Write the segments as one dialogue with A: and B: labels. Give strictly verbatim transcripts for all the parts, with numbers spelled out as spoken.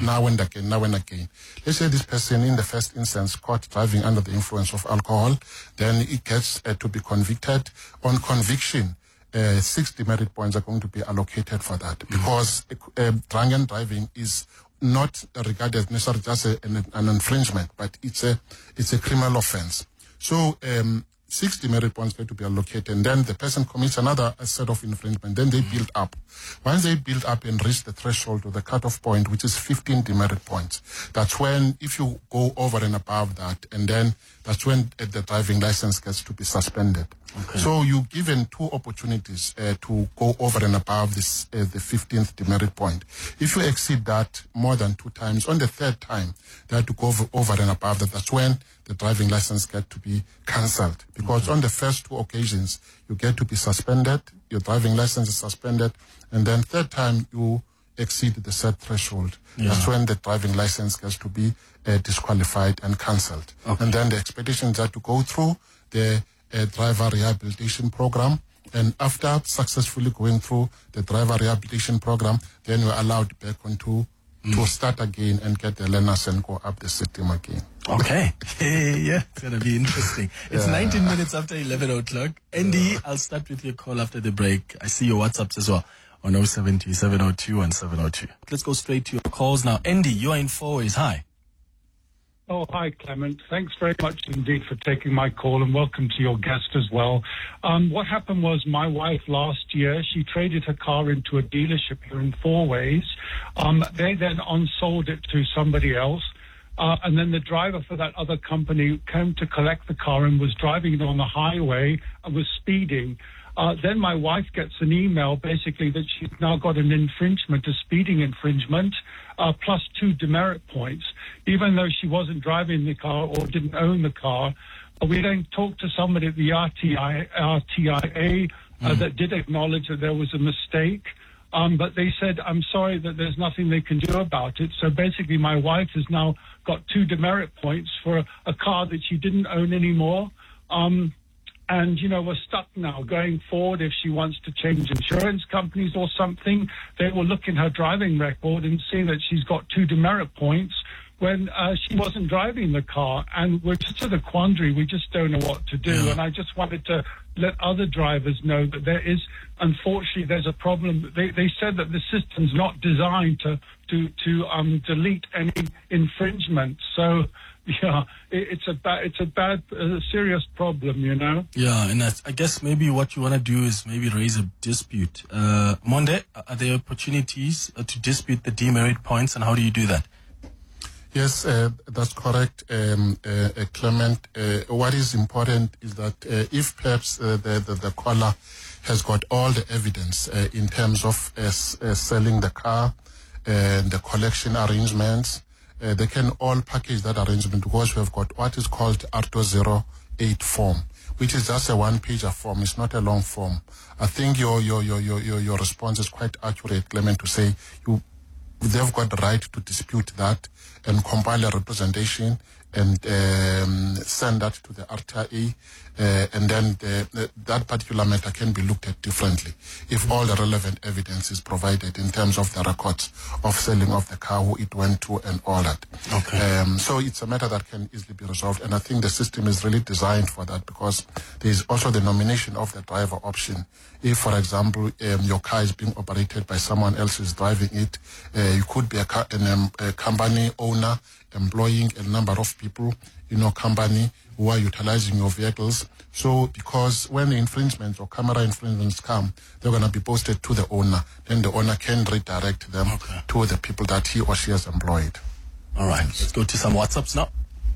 A: now and again, now and again. Let's say this person in the first instance caught driving under the influence of alcohol, then it gets uh, to be convicted. On conviction, uh, six demerit points are going to be allocated for that, mm-hmm. because uh, uh, drunken driving is not regarded necessarily as a, an, an infringement, but it's a it's a criminal offense. So um, six demerit points going to be allocated, and then the person commits another set of infringement. Then they build up. Once they build up and reach the threshold or the cutoff point, which is fifteen demerit points, that's when, if you go over and above that, and then that's when uh, the driving license gets to be suspended. Okay. So you're given two opportunities uh, to go over and above this uh, the fifteenth demerit point. If you exceed that more than two times, on the third time, they have to go over, over and above that. That's when the driving license gets to be cancelled. Because okay. on the first two occasions, you get to be suspended, your driving license is suspended, and then third time you exceed the set threshold. Yeah. That's when the driving license gets to be uh, disqualified and cancelled. Okay. And then the expeditions have to go through the uh, driver rehabilitation program. And after successfully going through the driver rehabilitation program, then you're allowed back onto mm. to start again and get the learners and go up the system again.
B: Okay. Yeah, it's going to be interesting. It's yeah. nineteen minutes after eleven o'clock. Andy, yeah. I'll start with your call after the break. I see your WhatsApps as well on oh seven two, seven oh two, one seven oh two. Let's go straight to your calls now. Andy, you're in Four Ways. Hi.
C: Oh, hi, Clement. Thanks very much indeed for taking my call, and welcome to your guest as well. Um, what happened was my wife last year, she traded her car into a dealership here in Four Ways. Um, they then on-sold it to somebody else. Uh, and then the driver for that other company came to collect the car and was driving it on the highway and was speeding. Uh, then my wife gets an email basically that she's now got an infringement, a speeding infringement, uh, plus two demerit points, even though she wasn't driving the car or didn't own the car. Uh, we then talked to somebody at the R T I, R T I A uh, mm. that did acknowledge that there was a mistake. Um, but they said, I'm sorry that there's nothing they can do about it. So basically my wife has now got two demerit points for a, a car that she didn't own anymore. Um, and, you know, we're stuck now going forward. If she wants to change insurance companies or something, they will look in her driving record and see that she's got two demerit points when uh, she wasn't driving the car. And we're just at a quandary. We just don't know what to do. Yeah. And I just wanted to let other drivers know that there is, unfortunately, there's a problem. They, they said that the system's not designed to to to um, delete any infringement. So, yeah, it, it's a bad, it's a bad, uh, serious problem, you know.
B: Yeah, and that's, I guess maybe what you want to do is maybe raise a dispute. Uh, Monde, are there opportunities uh, to dispute the demerit points, and how do you do that?
A: Yes, uh, that's correct, um, uh, uh, Clement. Uh, what is important is that uh, if perhaps uh, the, the, the caller has got all the evidence uh, in terms of uh, s- uh, selling the car and the collection arrangements, uh, they can all package that arrangement, because we have got what is called R two oh eight form, which is just a one-pager form. It's not a long form. I think your your your your your, your response is quite accurate, Clement, to say you they've got the right to dispute that and compile a representation and um, send that to the R T I A, uh, and then the, the, that particular matter can be looked at differently if all the relevant evidence is provided in terms of the records of selling of the car, who it went to, and all that. Okay. Um, so it's a matter that can easily be resolved, and I think the system is really designed for that, because there is also the nomination of the driver option. If, for example, um, your car is being operated by someone else who is driving it, uh, you could be a, car, an, um, a company owner employing a number of people in your company who are utilizing your vehicles. So because when the infringements or camera infringements come, they're going to be posted to the owner. Then the owner can redirect them okay. to the people that he or she has employed.
B: All right, let's go to some WhatsApps now.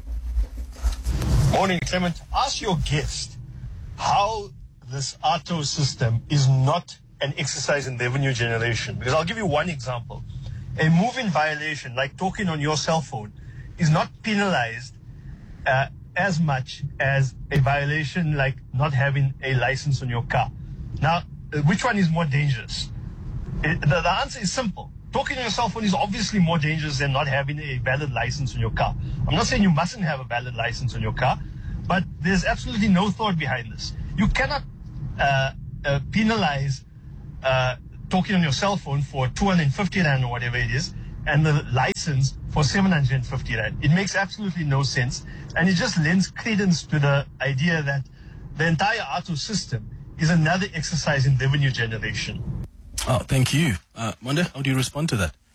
D: Morning, Clement. Ask your guest how this A T O system is not an exercise in revenue generation. Because I'll give you one example. A move-in violation, like talking on your cell phone, is not penalized uh, as much as a violation like not having a license on your car. Now, uh, which one is more dangerous? It, the, the answer is simple. Talking on your cell phone is obviously more dangerous than not having a valid license on your car. I'm not saying you mustn't have a valid license on your car, but there's absolutely no thought behind this. You cannot uh, uh, penalize uh, talking on your cell phone for two hundred fifty rand or whatever it is, and the license for seven hundred fifty rand. It makes absolutely no sense, and it just lends credence to the idea that the entire auto system is another exercise in revenue generation.
B: Oh, thank you. Uh, Monde, how do you respond to that?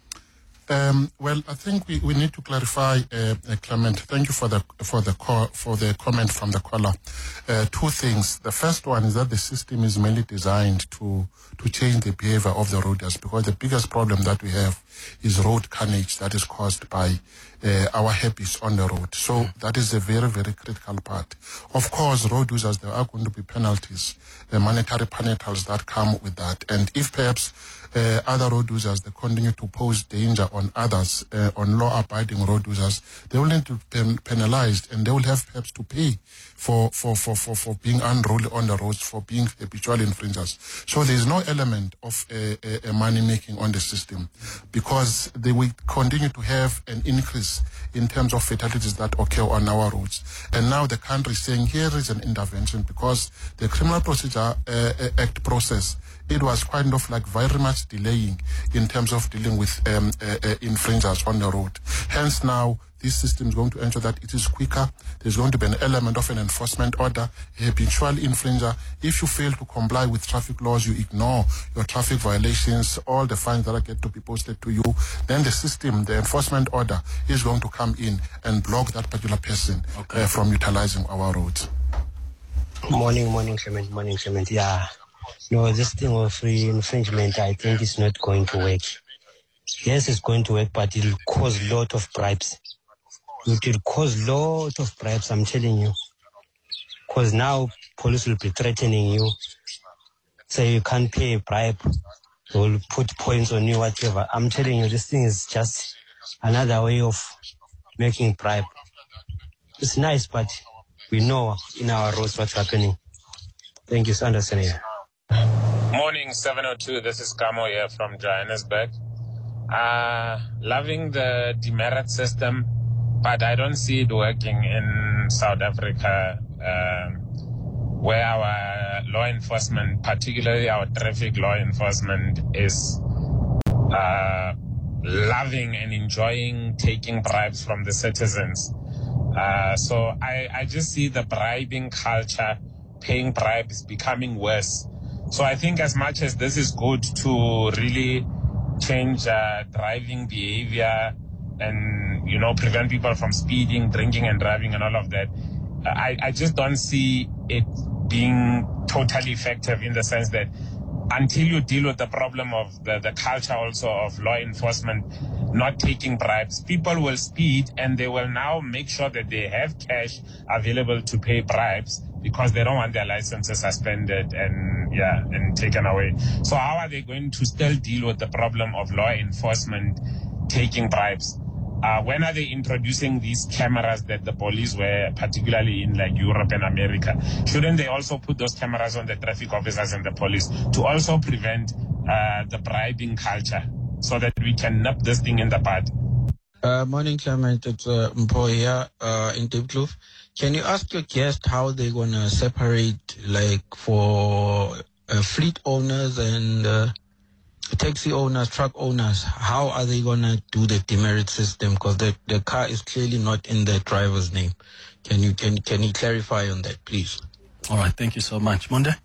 A: Um, well, I think we, we need to clarify, uh, uh, Clement. Thank you for the for the call, for the comment from the caller. Uh, two things. The first one is that the system is mainly designed to to change the behavior of the roaders, because the biggest problem that we have is road carnage that is caused by uh, our habits on the road. So mm. that is a very very critical part. Of course, road users, there are going to be penalties, uh, monetary penalties that come with that, and if perhaps Uh, other road users, they continue to pose danger on others, uh, on law-abiding road users, they will need to be pen- penalized, and they will have perhaps to pay for, for, for, for, for being unruly on the roads, for being habitual infringers. So there is no element of uh, uh, money-making on the system, because they will continue to have an increase in terms of fatalities that occur on our roads. And now the country is saying here is an intervention, because the Criminal Procedure uh, Act process, it was kind of like very much delaying in terms of dealing with um, uh, uh, infringers on the road. Hence now, this system is going to ensure that it is quicker. There's going to be an element of an enforcement order, a habitual infringer. If you fail to comply with traffic laws, you ignore your traffic violations, all the fines that are get to be posted to you, then the system, the enforcement order, is going to come in and block that particular person okay. uh, from utilizing our roads.
E: Morning, morning, Clement, morning, Clement. Yeah. No, this thing of free infringement, I think it's not going to work. Yes, it's going to work, but it will cause a lot of bribes. It will cause a lot of bribes, I'm telling you. Because now police will be threatening you. Say you can't pay a bribe. They will put points on you, whatever. I'm telling you, this thing is just another way of making bribe. It's nice, but we know in our roads what's happening. Thank you, Sanderson here.
F: Morning, seven oh two. This is Kamo here from Johannesburg. Uh, loving the demerit system, but I don't see it working in South Africa, uh, where our law enforcement, particularly our traffic law enforcement, is uh, loving and enjoying taking bribes from the citizens. Uh, so I, I just see the bribing culture, paying bribes, becoming worse. So I think as much as this is good to really change uh, driving behavior and, you know, prevent people from speeding, drinking and driving and all of that, I, I just don't see it being totally effective, in the sense that until you deal with the problem of the, the culture also of law enforcement not taking bribes, people will speed and they will now make sure that they have cash available to pay bribes, because they don't want their licenses suspended and yeah and taken away. So how are they going to still deal with the problem of law enforcement taking bribes? Uh, when are they introducing these cameras that the police were, particularly in like Europe and America? Shouldn't they also put those cameras on the traffic officers and the police to also prevent uh, the bribing culture, so that we can nip this thing in the bud?
G: Uh, morning, Clement. It's uh, Mpo here uh, in Diepkloof. Can you ask your guest how they're going to separate, like, for uh, fleet owners and uh, taxi owners, truck owners, how are they going to do the demerit system? Because the, the car is clearly not in the driver's name. Can you can can you clarify on that, please?
B: All right, thank you so much. Monde?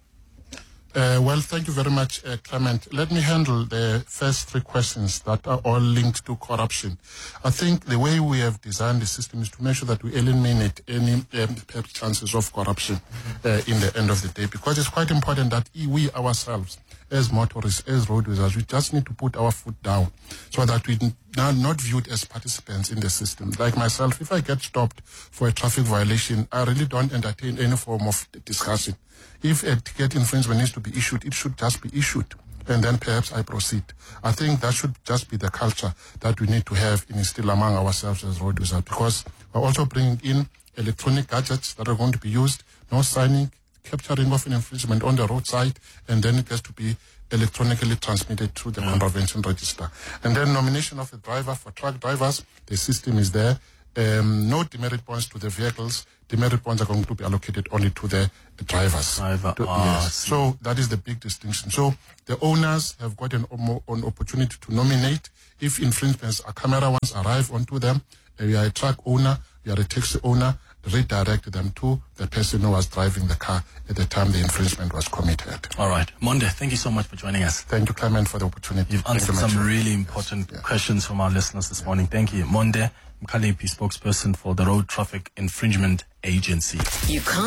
A: Uh, well, thank you very much, uh, Clement. Let me handle the first three questions that are all linked to corruption. I think the way we have designed the system is to make sure that we eliminate any um, chances of corruption uh, in the end of the day, because it's quite important that we ourselves, as motorists, as road users, we just need to put our foot down so that we are not viewed as participants in the system. Like myself, if I get stopped for a traffic violation, I really don't entertain any form of discussion. If a ticket infringement needs to be issued, it should just be issued, and then perhaps I proceed. I think that should just be the culture that we need to have and instill among ourselves as road users, because we're also bringing in electronic gadgets that are going to be used, no signing, capturing of an infringement on the roadside, and then it has to be electronically transmitted through the yeah. contravention register. And then nomination of a driver for truck drivers, the system is there. um, no demerit points to the vehicles. Demerit points are going to be allocated only to the drivers.
B: Driver.
A: To,
B: Ah,
A: yes. So that is the big distinction. So the owners have got an, an opportunity to nominate if infringements, a camera ones arrive onto them. Uh, you are a truck owner, you are a taxi owner, redirect them to the person who was driving the car at the time the infringement was committed.
B: All right. Monde, thank you so much for joining us.
A: Thank you, Clement, for the opportunity.
B: You've answered
A: Thank you,
B: some
A: Matthew.
B: really important
A: Yeah.
B: questions from our listeners this morning. Thank you. Monde Mkhalepi, spokesperson for the Road Traffic Infringement Agency.
H: You can't